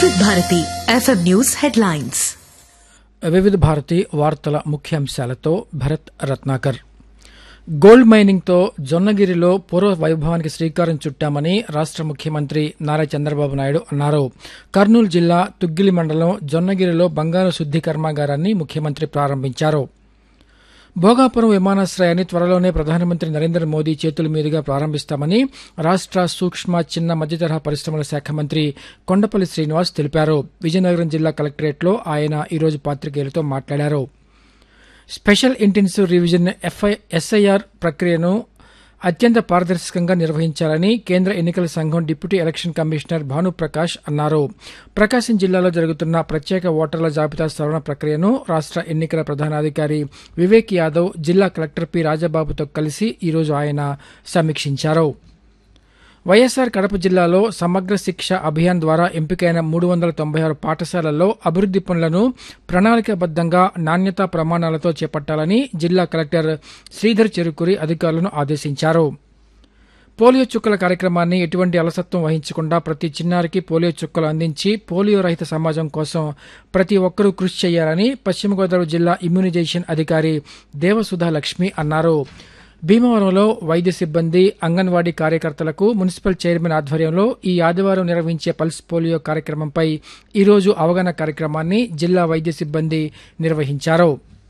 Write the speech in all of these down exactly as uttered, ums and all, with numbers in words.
వివిధ Bharati FM news headlines. వివిధ భారతి వార్తల ముఖ్యాంశాలతో భరత్ రత్నాకర్. గోల్డ్ మైనింగ్తో జొన్నగిరిలో పూర్వ వైభవానికి శ్రీకారం చుట్టామని రాష్ట ముఖ్యమంత్రి నారా చంద్రబాబు నాయుడు అన్నారు. కర్నూలు జిల్లా తుగ్గిలి మండలం జొన్నగిరిలో బంగారు శుద్ది కర్మాగారాన్ని ముఖ్యమంత్రి ప్రారంభించారు. భోగాపురం విమానాశ్రయాన్ని త్వరలోనే ప్రధానమంత్రి నరేంద్ర మోదీ చేతుల మీదుగా ప్రారంభిస్తామని రాష్ట సూక్ష్మ చిన్న మధ్యతరహా పరిశ్రమల శాఖ మంత్రి కొండపల్లి శ్రీనివాస్ తెలిపారు. విజయనగరం జిల్లా కలెక్టరేట్లో ఆయన ఈరోజు పాతికేయులతో మాట్లాడారు. స్పెషల్ ఇంటెన్సివ్ రివిజన్ ఎస్ఐఆర్ ప్రక్రియను అత్యంత పారదర్శకంగా నిర్వహించాలని కేంద్ర ఎన్నికల సంఘం డిప్యూటీ ఎలక్షన్ కమిషనర్ భానుప్రకాష్ అన్నారు. ప్రకాశం జిల్లాలో జరుగుతున్న ప్రత్యేక ఓటర్ల జాబితా సవరణ ప్రక్రియను రాష్ట ఎన్నికల ప్రధానాధికారి వివేక్ యాదవ్ జిల్లా కలెక్టర్ పి రాజబాబుతో కలిసి ఈరోజు ఆయన సమీక్షించారు. వైఎస్సార్ కడప జిల్లాలో సమగ్ర శిక్ష అభియాన్ ద్వారా ఎంపికైన మూడు వందల తొంభై ఆరు పాఠశాలల్లో అభివృద్ది పనులను ప్రణాళికాబద్దంగా నాణ్యతా ప్రమాణాలతో చేపట్టాలని జిల్లా కలెక్టర్ శ్రీధర్ చెరుకూరి అధికారులను ఆదేశించారు. పోలియో చుక్కల కార్యక్రమాన్ని ఎటువంటి అలసత్వం వహించకుండా ప్రతి చిన్నారికి పోలియో చుక్కలు అందించి పోలియో రహిత సమాజం కోసం ప్రతి ఒక్కరూ కృషి చేయాలని పశ్చిమ గోదావరి జిల్లా ఇమ్యూనైజేషన్ అధికారి దేవసుధా లక్ష్మి అన్నారు. భీమవరంలో వైద్య సిబ్బంది, అంగన్వాడీ కార్యకర్తలకు మున్సిపల్ చైర్మన్ ఆధ్వర్యంలో ఈ ఆదివారం నిర్వహించే పల్స్ పోలియో కార్యక్రమంపై ఈరోజు అవగాహన కార్యక్రమాన్ని జిల్లా వైద్య సిబ్బంది నిర్వహించారు.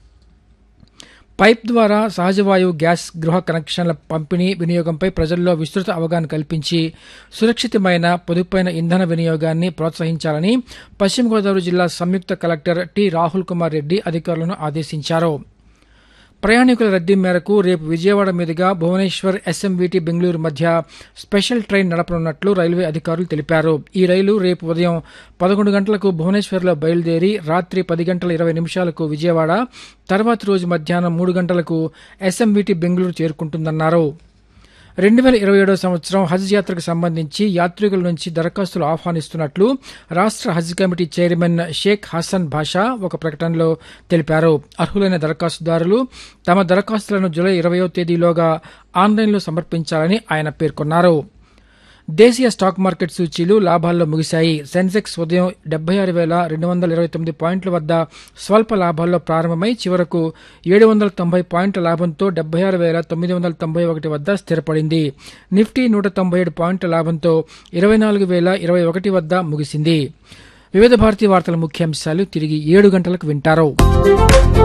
పైప్ ద్వారా సహజవాయువు గ్యాస్ గృహ కనెక్షన్ల పంపిణీ వినియోగంపై ప్రజల్లో విస్తృత అవగాహన కల్పించి సురక్షితమైన పొదుపైన ఇంధన వినియోగాన్ని ప్రోత్సహించాలని పశ్చిమ గోదావరి జిల్లా సంయుక్త కలెక్టర్ టి రాహుల్ కుమార్ రెడ్డి అధికారులను ఆదేశించారు. ప్రయాణికుల రద్దీ మేరకు రేపు విజయవాడ మీదుగా భువనేశ్వర్ ఎస్ఎంవిటి బెంగళూరు మధ్య స్పెషల్ ట్రైన్ నడపనున్నట్లు రైల్వే అధికారులు తెలిపారు. ఈ రైలు రేపు ఉదయం పదకొండు గంటలకు భువనేశ్వర్లో బయలుదేరి రాత్రి పది గంటల ఇరవై నిమిషాలకు విజయవాడ, తర్వాతి రోజు మధ్యాహ్నం మూడు గంటలకు ఎస్ఎంవిటి బెంగళూరు చేరుకుంటుందన్నారు. రెండు వేల ఇరవై ఏడో సంవత్సరం హజ్ యాత్రకు సంబంధించి యాత్రికుల నుంచి దరఖాస్తులు ఆహ్వానిస్తున్నట్లు రాష్ట హజ్ కమిటీ చైర్మన్ షేక్ హసన్ బాషా ఒక ప్రకటనలో తెలిపారు. అర్హులైన దరఖాస్తుదారులు తమ దరఖాస్తులను జూలై ఇరవయో తేదీలోగా ఆన్లైన్లో సమర్పించాలని ఆయన పేర్కొన్నారు. దేశీయ స్టాక్ మార్కెట్ సూచీలు లాభాల్లో ముగిశాయి. సెన్సెక్స్ ఉదయం డెబ్బై ఆరు వేల రెండు వందల ఇరవై తొమ్మిది పాయింట్ల వద్ద స్వల్ప లాభాల్లో ప్రారంభమై చివరకు ఏడు వందల తొంభై పాయింట్ల లాభంతో డెబ్బై ఆరు వేల తొమ్మిది వందల తొంభై ఒకటి వద్ద స్థిరపడింది. నిఫ్టీ నూట తొంభై ఏడు పాయింట్ల లాభంతో ఇరవై నాలుగు వేల ఇరవై ఒకటి వద్ద ముగిసింది. వివిధ భారతీయ వార్తల ముఖ్యాంశాలు తిరిగి ఏడు గంటలకు వింటారు.